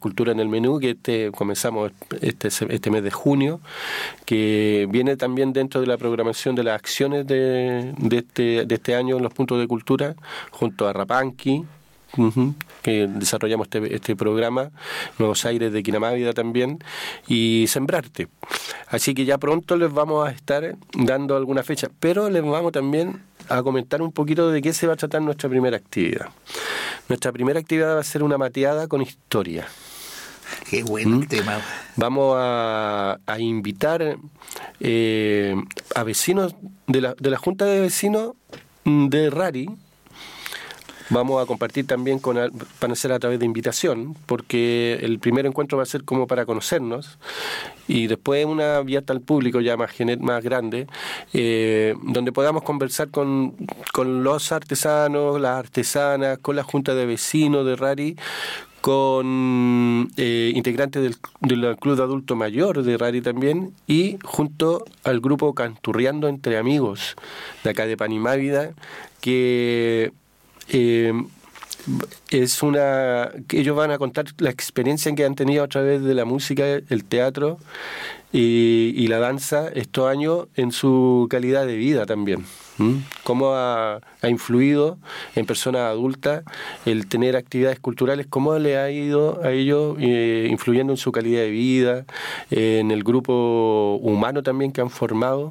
Cultura en el Menú, que comenzamos este mes de junio, que viene también dentro de la programación de las acciones de este año en los puntos de cultura, junto a Rapanqui, que desarrollamos este programa, Nuevos Aires de Quinamávida también, y Sembrarte. Así que ya pronto les vamos a estar dando alguna fecha, pero les vamos también a comentar un poquito de qué se va a tratar nuestra primera actividad. Nuestra primera actividad va a ser una mateada con historia. Qué buen tema. Vamos a invitar a vecinos de la Junta de Vecinos de Rari. Vamos a compartir también van a ser a través de invitación, porque el primer encuentro va a ser como para conocernos, y después una abierta al público ya más grande, donde podamos conversar con los artesanos, las artesanas, con la Junta de Vecinos de Rari, con integrantes del Club de Adulto Mayor de Rari también, y junto al grupo Canturriando Entre Amigos de acá de Panimávida, que es que ellos van a contar la experiencia que han tenido a través de la música, el teatro y la danza estos años en su calidad de vida también. Cómo ha influido en personas adultas el tener actividades culturales, cómo le ha ido a ellos influyendo en su calidad de vida, en el grupo humano también que han formado.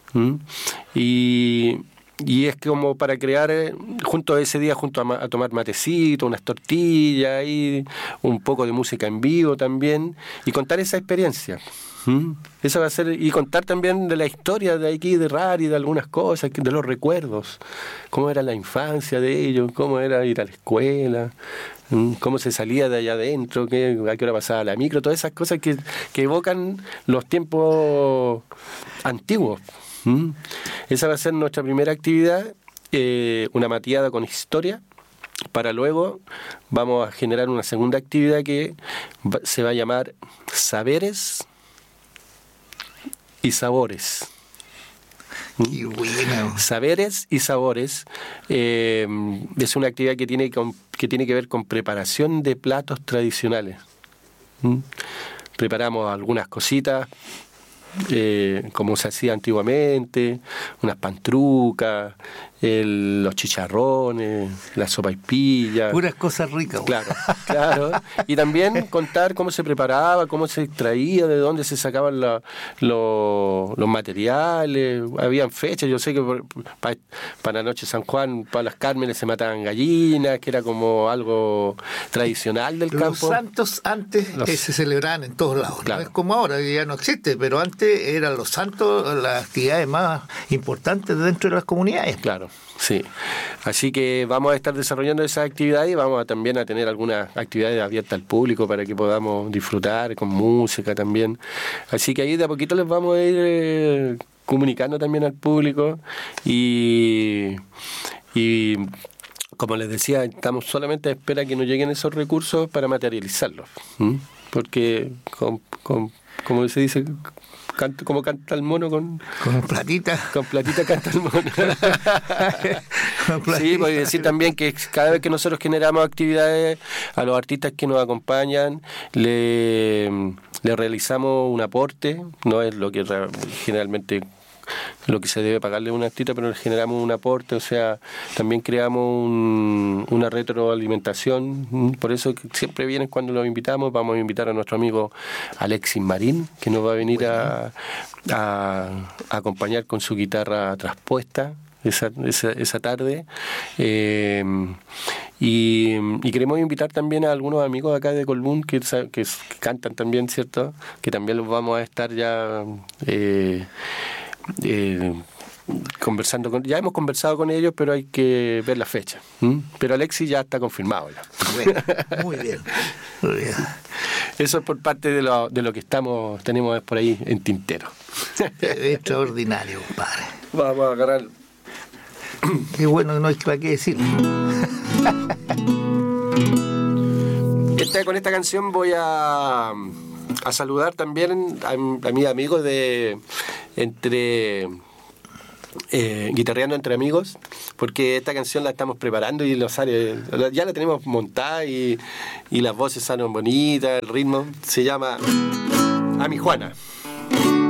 Y es como para crear, junto a ese día, a tomar matecito, unas tortillas, y un poco de música en vivo también, y contar esa experiencia. Eso va a ser, y contar también de la historia de aquí, de Rari, de algunas cosas, de los recuerdos, cómo era la infancia de ellos, cómo era ir a la escuela, cómo se salía de allá adentro, a qué hora pasaba la micro, todas esas cosas que evocan los tiempos antiguos. Esa va a ser nuestra primera actividad, una mateada con historia. Para luego vamos a generar una segunda actividad que se va a llamar Saberes y Sabores. Qué bueno. Saberes y Sabores es una actividad que tiene que ver con preparación de platos tradicionales. Preparamos algunas cositas, como se hacía antiguamente, unas pantrucas, los chicharrones, la sopaipilla. Puras cosas ricas. Claro. Y también contar cómo se preparaba, cómo se extraía, de dónde se sacaban los materiales. Habían fechas, yo sé que para la noche de San Juan, para las Cármenes se mataban gallinas, que era como algo tradicional del campo. Los santos antes se celebraban en todos lados. Claro. No es como ahora, que ya no existe, pero antes eran los santos las actividades más importantes dentro de las comunidades. Claro. Sí, así que vamos a estar desarrollando esas actividades y vamos también a tener algunas actividades abiertas al público para que podamos disfrutar con música también. Así que ahí de a poquito les vamos a ir comunicando también al público y como les decía, estamos solamente a espera que nos lleguen esos recursos para materializarlos, porque como se dice, como canta el mono con platita. Con platita canta el mono. Sí, voy a decir también que cada vez que nosotros generamos actividades a los artistas que nos acompañan, le realizamos un aporte, no es lo que generalmente lo que se debe pagarle a un artista, pero le generamos un aporte, o sea, también creamos una retroalimentación. Por eso que siempre vienen cuando los invitamos. Vamos a invitar a nuestro amigo Alexis Marín, que nos va a venir a acompañar con su guitarra traspuesta esa tarde. Y queremos invitar también a algunos amigos acá de Colbún que cantan también, ¿cierto? Que también los vamos a estar ya conversando ya hemos conversado con ellos, pero hay que ver la fecha. Pero Alexis ya está confirmado ya. Bueno, muy bien. Eso es por parte de lo que tenemos por ahí en tintero. Extraordinario, compadre. Vamos a agarrar. Qué bueno, no hay para qué decir. Con esta canción voy a saludar también a mis amigos de entre Guitarreando entre amigos, porque esta canción la estamos preparando y ya la tenemos montada y las voces salen bonitas, el ritmo se llama A mi Juana.